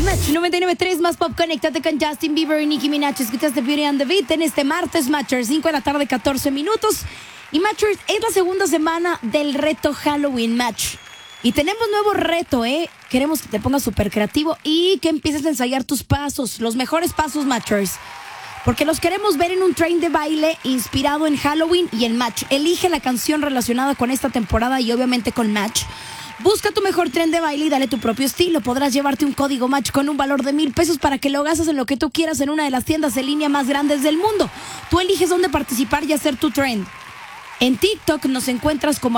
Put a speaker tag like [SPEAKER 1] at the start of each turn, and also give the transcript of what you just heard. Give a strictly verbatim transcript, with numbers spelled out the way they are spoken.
[SPEAKER 1] Match noventa y nueve punto tres más pop. Conéctate con Justin Bieber y Nicki Minaj. Escuchaste Beauty and the Beat en este martes, Matchers, cinco de la tarde, catorce minutos. Y Matchers, es la segunda semana del reto Halloween Match. Y tenemos nuevo reto, ¿eh? Queremos que te pongas súper creativo y que empieces a ensayar tus pasos, los mejores pasos, Matchers. Porque los queremos ver en un train de baile inspirado en Halloween y en Match. Elige la canción relacionada con esta temporada y obviamente con Match. Busca tu mejor tren de baile y dale tu propio estilo. Podrás llevarte un código Match con un valor de mil pesos para que lo gastes en lo que tú quieras en una de las tiendas en línea más grandes del mundo. Tú eliges dónde participar y hacer tu trend. En TikTok nos encuentras como